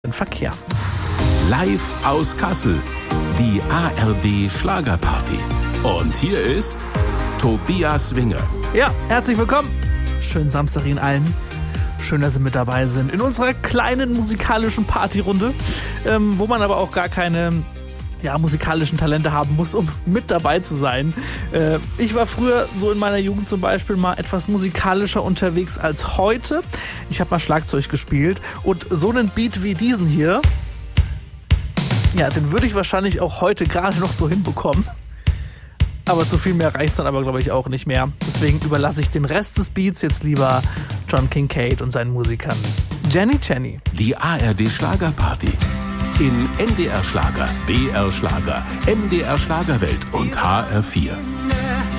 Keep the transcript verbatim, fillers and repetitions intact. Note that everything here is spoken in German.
Verkehr. Live aus Kassel, die A R D Schlagerparty. Und hier ist Tobias Winger. Ja, herzlich willkommen. Schönen Samstag Ihnen allen. Schön, dass Sie mit dabei sind in unserer kleinen musikalischen Partyrunde, ähm, wo man aber auch gar keine ja, musikalischen Talente haben muss, um mit dabei zu sein. Äh, ich war früher so in meiner Jugend zum Beispiel mal etwas musikalischer unterwegs als heute. Ich habe mal Schlagzeug gespielt und so einen Beat wie diesen hier, ja, den würde ich wahrscheinlich auch heute gerade noch so hinbekommen. Aber zu viel mehr reicht's dann aber, glaube ich, auch nicht mehr. Deswegen überlasse ich den Rest des Beats jetzt lieber John Kincade und seinen Musikern. Jenny Jenny. Die A R D Schlagerparty. In N D R Schlager, B R Schlager, M D R Schlagerwelt und H R vier.